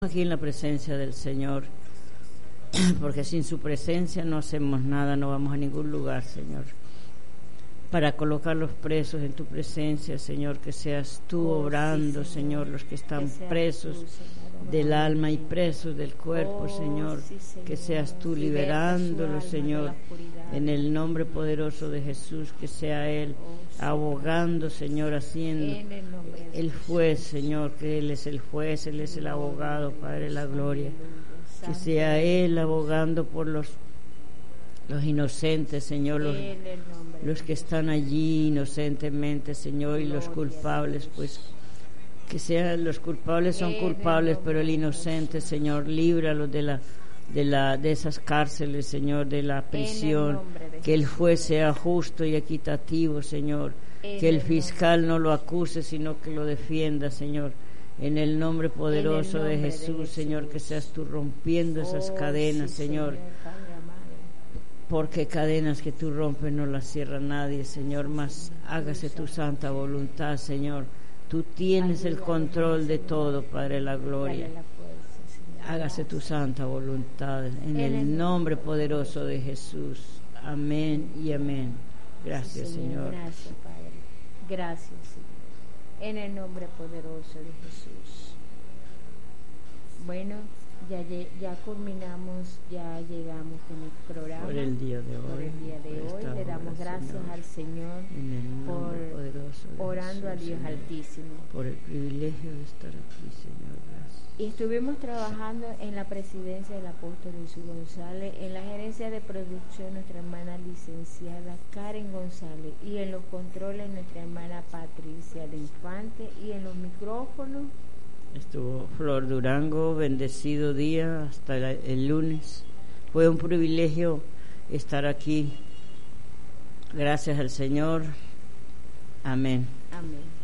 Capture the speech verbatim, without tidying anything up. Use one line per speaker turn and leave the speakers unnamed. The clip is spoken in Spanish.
Aquí en la presencia del Señor, porque sin su presencia no hacemos nada, no vamos a ningún lugar, Señor. Para colocar los presos en tu presencia, Señor, que seas tú obrando, Señor, los que están presos del alma y presos del cuerpo, Señor, que seas tú liberándolos, Señor, en el nombre poderoso de Jesús, que sea Él abogando, Señor, haciendo el juez, Señor, que Él es el juez, Él es el abogado, Padre de la gloria, que sea Él abogando por los los inocentes, Señor, los, los que están allí inocentemente, Señor, y los culpables, pues que sean los culpables son culpables, pero el inocente, Señor, líbralos de la de la de esas cárceles, Señor, de la prisión, que el juez sea justo y equitativo, Señor, que el fiscal no lo acuse, sino que lo defienda, Señor, en el nombre poderoso de Jesús, Señor, que seas tú rompiendo esas cadenas, Señor, porque cadenas que tú rompes no las cierra nadie, Señor, mas hágase tu santa voluntad, Señor. Tú tienes el control de todo, Padre de la gloria. Hágase tu santa voluntad en el nombre poderoso de Jesús. Amén y amén. Gracias, Señor.
Gracias, Padre. Gracias, Señor. En el nombre poderoso de Jesús. Bueno, Ya, ya culminamos, ya llegamos con el programa
por el día de hoy.
Por el día de hoy le damos gracias Señor, al Señor por orando a Dios Señor, Altísimo.
Por el privilegio de estar aquí, Señor. Gracias.
Y estuvimos trabajando en la presidencia del apóstol Jesús González, en la gerencia de producción nuestra hermana licenciada Karen González, y en los controles nuestra hermana Patricia de Infante, y en los micrófonos
estuvo Flor Durango. Bendecido día hasta el lunes. Fue un privilegio estar aquí. Gracias al Señor. Amén.
Amén.